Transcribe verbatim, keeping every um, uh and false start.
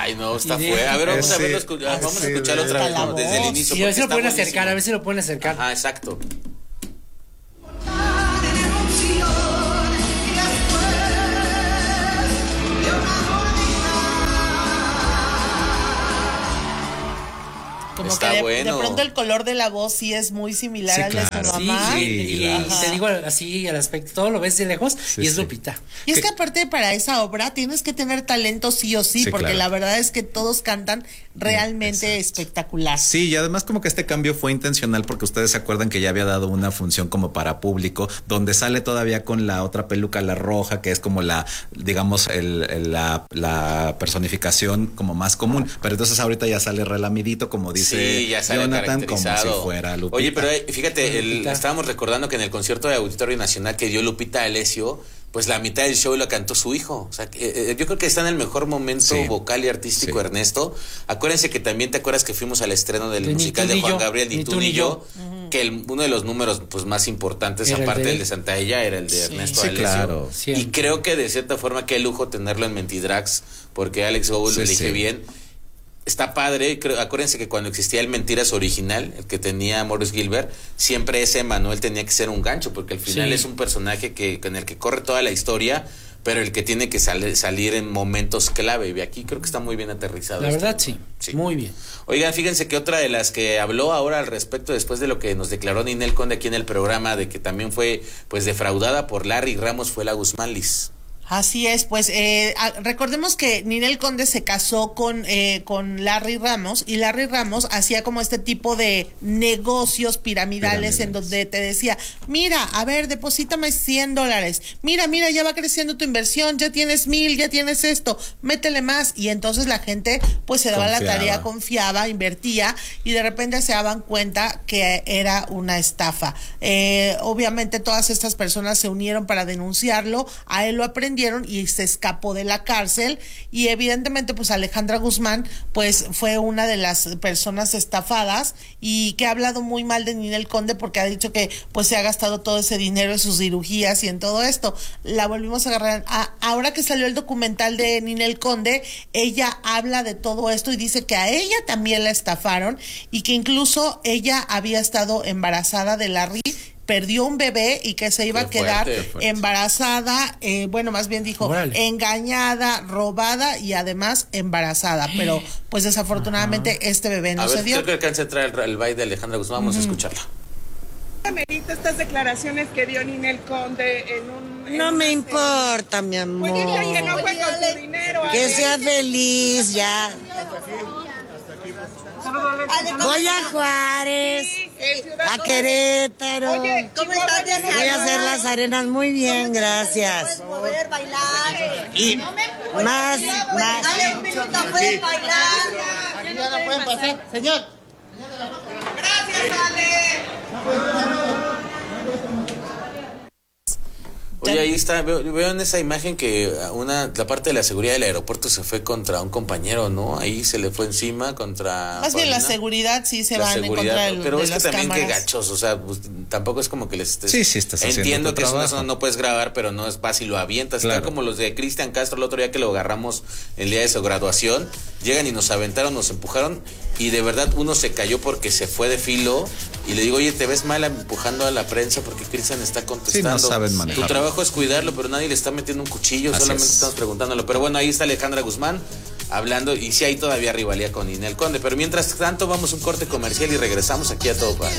Ay, no, está fuerte. A ver, vamos a verlo, escu- vamos a escucharlo otra vez, ¿no? Desde el inicio. Sí, a ver si lo está pueden acercar, buenísimo. a ver si lo pueden acercar. Ah, exacto. Como Está que de, bueno. de pronto el color de la voz sí es muy similar Sí, al de su claro. Sí, mamá. sí, y, y Ajá. te digo así al aspecto, todo lo ves de lejos Sí, y es sí. Lupita. Y es que aparte para esa obra tienes que tener talento sí o sí, Sí, porque claro. la verdad es que todos cantan realmente Exacto. espectacular. Sí, y además como que este cambio fue intencional porque ustedes se acuerdan que ya había dado una función como para público, donde sale todavía con la otra peluca, la roja, que es como la, digamos, el, el- la, la personificación como más común. Pero entonces ahorita ya sale relamidito, como dice Sí, ya sale Jonathan, como si caracterizado. fuera Lupita. Oye, pero eh, fíjate, el- Lupita. estábamos recordando que en el concierto de Auditorio Nacional que dio Lupita Alessio, pues la mitad del show lo cantó su hijo. O sea, que, eh, yo creo que está en el mejor momento Sí. vocal y artístico, Sí. Ernesto. Acuérdense que también te acuerdas que fuimos al estreno del Ni musical tú de ni Juan yo, Gabriel, Ni tú ni yo, que el- uno de los números pues más importantes, Era el aparte de del él. de Santa Ella, era el de Sí. Ernesto Sí, Alessio. claro. Y Siempre. creo que de cierta forma qué lujo tenerlo en Mentidrags, porque Alex Gould Sí, lo elige sí. bien. Está padre, creo, acuérdense que cuando existía el Mentiras original, el que tenía Maurice Gilbert, siempre ese Manuel tenía que ser un gancho, porque al final Sí. es un personaje que con el que corre toda la historia, pero el que tiene que sale- salir en momentos clave. Y aquí creo que está muy bien aterrizado. La esto. verdad, sí, Sí. muy bien. Oigan, fíjense que otra de las que habló ahora al respecto, después de lo que nos declaró Ninel Conde aquí en el programa, de que también fue pues defraudada por Larry Ramos, fue la Guzmán Liz. Así es, pues eh, a- recordemos que Ninel Conde se casó con, eh, con Larry Ramos y Larry Ramos hacía como este tipo de negocios piramidales, Piramidales. en donde te decía, mira, a ver, deposítame cien dólares, mira, mira, ya va creciendo tu inversión, ya tienes mil, ya tienes esto, métele más. Y entonces la gente pues se daba la Confiaba. tarea, confiaba, invertía y de repente se daban cuenta que era una estafa. Eh, obviamente todas estas personas se unieron para denunciarlo, a él lo aprendieron y se escapó de la cárcel y evidentemente pues Alejandra Guzmán pues fue una de las personas estafadas y que ha hablado muy mal de Ninel Conde porque ha dicho que pues se ha gastado todo ese dinero en sus cirugías y en todo esto. La volvimos a agarrar. A- ahora que salió el documental de Ninel Conde, ella habla de todo esto y dice que a ella también la estafaron y que incluso ella había estado embarazada de Larry, perdió un bebé y que se iba Qué a quedar fuerte, fuerte. embarazada, eh, bueno, más bien dijo Órale. engañada, robada y además embarazada, pero pues desafortunadamente este bebé no a se ver, dio. creo que alcanza a entrar el, el baile de Alejandra Guzmán, vamos a escucharla. Amerita estas declaraciones que dio Ninel Conde en un... en No una me serie. importa, mi amor. Pues dice que no fue con tu dinero. Que Ale. sea feliz ya. Voy a Juárez, Sí, en Ciudad a Querétaro. Oye, ¿cómo estás? Voy a hacer las arenas muy bien, gracias. Poder bailar. Y más, más. Dale un minuto, puedes bailar. Ya no pueden pasar, señor. Gracias, Ale. Oye, ahí está, veo, veo en esa imagen que una la parte de la seguridad del aeropuerto se fue contra un compañero, ¿no? Ahí se le fue encima contra... Más bien la Paulina. seguridad sí se La van en seguridad, contra de, pero de es que las también qué cámaras. gachos, o sea, pues, tampoco es como que les estés... Sí, sí estás haciendo Entiendo tu que es una trabajo. zona no puedes grabar, pero no es fácil, lo avientas. Está Claro. como los de Cristian Castro el otro día que lo agarramos el día de su graduación, llegan y nos aventaron, nos empujaron y de verdad uno se cayó porque se fue de filo y le digo, oye, te ves mal empujando a la prensa porque Cristian está contestando. Sí, no saben manejarlo. Tu trabajo es cuidarlo, pero nadie le está metiendo un cuchillo, Así solamente es. estamos preguntándolo. Pero bueno, ahí está Alejandra Guzmán hablando y sí hay todavía rivalidad con Ninel Conde. Pero mientras tanto vamos a un corte comercial y regresamos aquí a Todo Para.